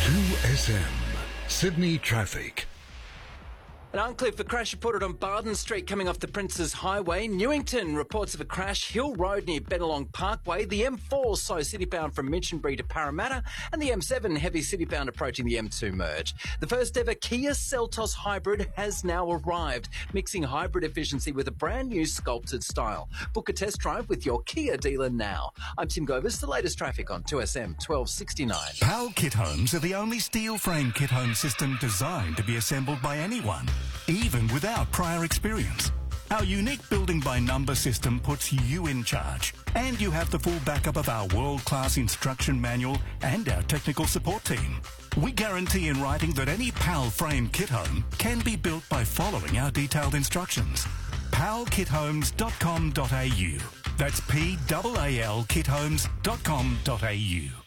2SM Sydney Traffic. An Arncliffe, a crash reported on Barden Street coming off the Princes Highway. Newington, reports of a crash. Hill Road near Bennelong Parkway. The M4, so citybound from Minchinbury to Parramatta. And the M7, heavy citybound approaching the M2 merge. The first ever Kia Seltos hybrid has now arrived, mixing hybrid efficiency with a brand new sculpted style. Book a test drive with your Kia dealer now. I'm Tim Govers, the latest traffic on 2SM 1269. PAL Kit Homes are the only steel frame kit home system designed to be assembled by anyone, even without prior experience. Our unique building by number system puts you in charge, and you have the full backup of our world-class instruction manual and our technical support team. We guarantee in writing that any PAL frame kit home can be built by following our detailed instructions. palkithomes.com.au. That's PAL kithomes.com.au.